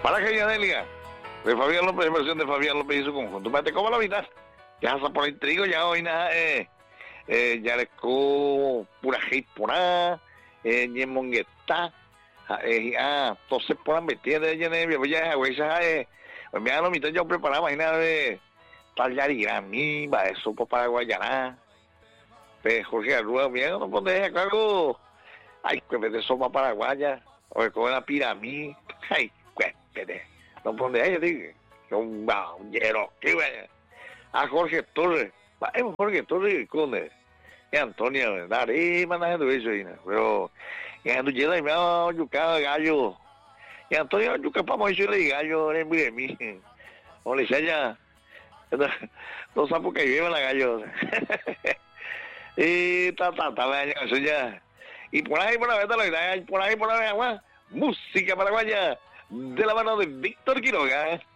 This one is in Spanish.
Para que Yadelia, de Fabián López, versión de Fabián López y su conjunto. Pate, ¿cómo lo viste? Ya pasa por el trigo, ya hoy nada, ya le co pura hate por ahí, ni mongueta, entonces por la metida de Yenevia, pues ya, güey, ya, pues mira, lo mitad yo preparaba, imagínate, de Tallarigramí, va eso, pues para Guayaná, pues Jorge Arrua, mira, no pones a cargo, ay, pues de sopa paraguaya, o con la piramí, ay, pues, no pones ahí, digo, un bañero, qué vaya. A Jorge Torres, Jorge Torres con Antonio, dale, manejando eso ahí, pero en llega y me ha yucado gallo, y Antonio yuca para decirle gallo, es muy de mí, o le ya, no sabe por qué vive la gallo, y eso ya, y por ahí, por ahí, música paraguaya, de la mano de Víctor Quiroga.